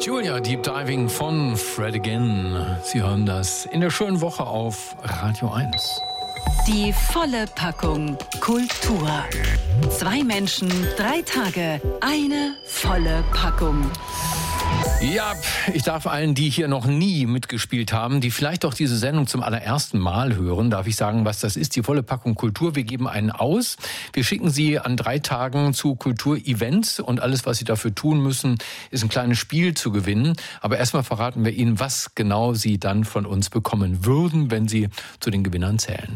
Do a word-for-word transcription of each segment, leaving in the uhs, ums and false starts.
Julia, Deep Diving von Fred Again. Sie hören das in der schönen Woche auf Radio eins. Die volle Packung Kultur. Zwei Menschen, drei Tage, eine volle Packung. Ja, ich darf allen, die hier noch nie mitgespielt haben, die vielleicht auch diese Sendung zum allerersten Mal hören, darf ich sagen, was das ist, die volle Packung Kultur. Wir geben einen aus. Wir schicken Sie an drei Tagen zu Kulturevents und alles, was Sie dafür tun müssen, ist ein kleines Spiel zu gewinnen. Aber erstmal verraten wir Ihnen, was genau Sie dann von uns bekommen würden, wenn Sie zu den Gewinnern zählen.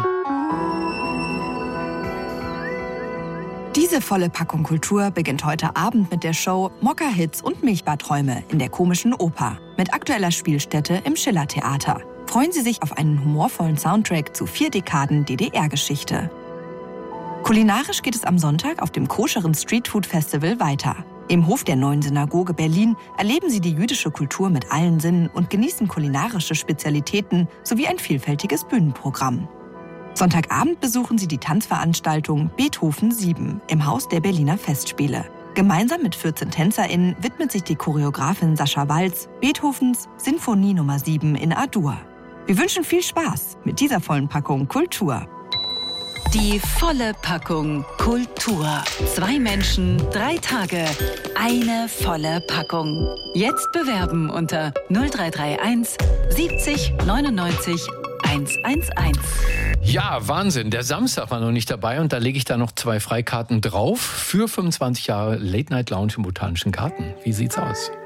Diese volle Packung Kultur beginnt heute Abend mit der Show Mokka-Hits und Milchbadträume in der Komischen Oper mit aktueller Spielstätte im Schillertheater. Freuen Sie sich auf einen humorvollen Soundtrack zu vier Dekaden D D R-Geschichte. Kulinarisch geht es am Sonntag auf dem koscheren Streetfood-Festival weiter. Im Hof der Neuen Synagoge Berlin erleben Sie die jüdische Kultur mit allen Sinnen und genießen kulinarische Spezialitäten sowie ein vielfältiges Bühnenprogramm. Sonntagabend besuchen Sie die Tanzveranstaltung Beethoven sieben im Haus der Berliner Festspiele. Gemeinsam mit vierzehn TänzerInnen widmet sich die Choreografin Sascha Walz Beethovens Sinfonie Nummer sieben in A-Dur. Wir wünschen viel Spaß mit dieser vollen Packung Kultur. Die volle Packung Kultur. Zwei Menschen, drei Tage, eine volle Packung. Jetzt bewerben unter null drei drei eins siebzig neunundneunzig hundertelf. Ja, Wahnsinn. Der Samstag war noch nicht dabei und da lege ich da noch zwei Freikarten drauf für fünfundzwanzig Jahre Late Night Lounge im Botanischen Garten. Wie sieht's aus?